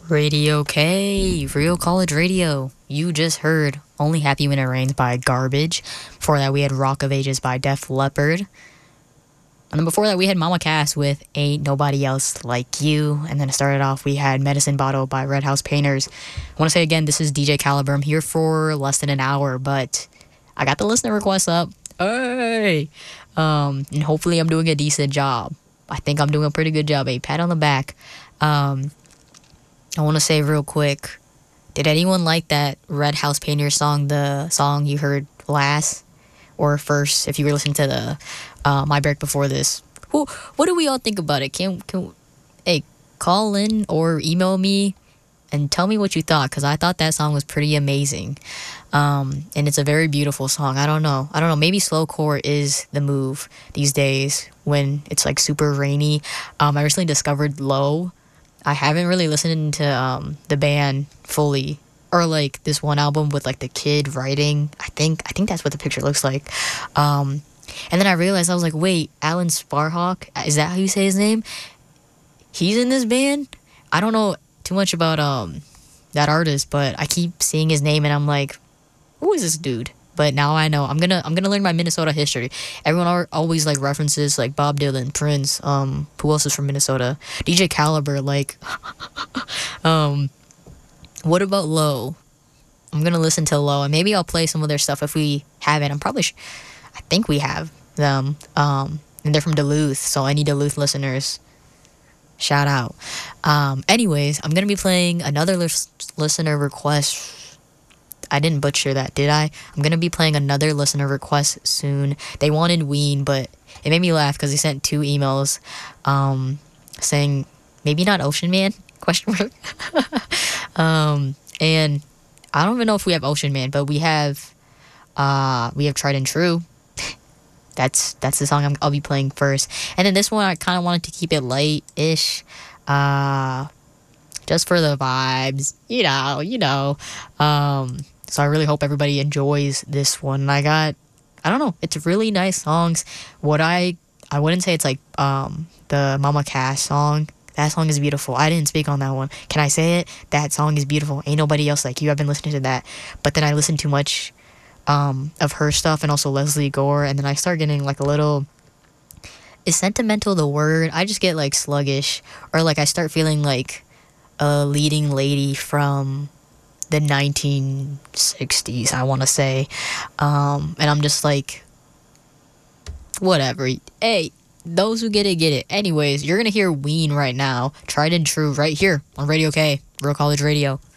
Radio K, Real College Radio. You just heard Only Happy When It Rains by Garbage. Before that, we had Rock of Ages by Def Leppard. And then before that, we had Mama Cass with Ain't Nobody Else Like You. And then to start it off, we had Medicine Bottle by Red House Painters. I want to say again, this is DJ Caliber. I'm here for less than an hour, but I got the listener requests up. Hey! And hopefully I'm doing a decent job. I think I'm doing a pretty good job. A pat on the back. I want to say real quick, did anyone like that Red House Painters song, the song you heard last or first, if you were listening to the my break before this? What do we all think about it? Hey, call in or email me and tell me what you thought, because I thought that song was pretty amazing. And it's a very beautiful song. I don't know. Maybe slowcore is the move these days when it's like super rainy. I recently discovered Low. I haven't really listened to the band fully, or like this one album with like the kid writing. I think that's what the picture looks like. And then I realized, I was like, wait, Alan Sparhawk, is that how you say his name? He's in this band? I don't know too much about that artist, but I keep seeing his name and I'm like, who is this dude? But now I know. I'm gonna learn my Minnesota history. Everyone always like references like Bob Dylan, Prince. Who else is from Minnesota? DJ Caliber. Like, what about Low? I'm gonna listen to Low, and maybe I'll play some of their stuff if we haven't. I think we have them. And they're from Duluth, so any Duluth listeners, shout out. Anyways, I'm gonna be playing another listener request. I didn't butcher that, did I? I'm going to be playing another listener request soon. They wanted Ween, but it made me laugh because they sent 2 emails saying, maybe not Ocean Man? Question mark. And I don't even know if we have Ocean Man, but we have Tried and True. That's the song I'll be playing first. And then this one, I kind of wanted to keep it light-ish. Just for the vibes, you know. So I really hope everybody enjoys this one. I don't know, it's really nice songs. I wouldn't say it's like the Mama Cass song. That song is beautiful. I didn't speak on that one. Can I say it? That song is beautiful. Ain't Nobody Else Like You. I've been listening to that. But then I listened too much of her stuff and also Leslie Gore, and then I start getting like a little... Is sentimental the word? I just get like sluggish, or like I start feeling like a leading lady from the 1960s, I want to say. And I'm just like, whatever. Hey, those who get it, get it. Anyways, you're going to hear Ween right now. Tried and True right here on Radio K, Real College Radio.